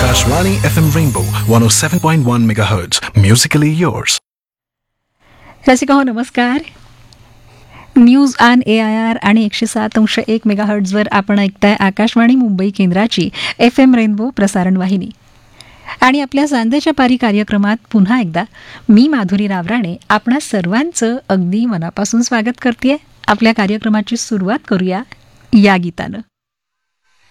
Akashvani FM Rainbow 107.1 MHz. Musically yours. Rasika हो नमस्कार. News on AIR आणि 107.1 मेगाहर्ट्झवर आपण ऐकताय आकाशवाणी मुंबई केंद्राची FM रेनबो प्रसारण वाहिनी. आणि आपल्या सांजेच्या पारी कार्यक्रमात पुन्हा एकदा मी माधुरी रावराणे आपणा सर्वांचं अगदी मनापासून स्वागत करतेय. आपल्या कार्यक्रमाची सुरुवात करूया या गीतानं.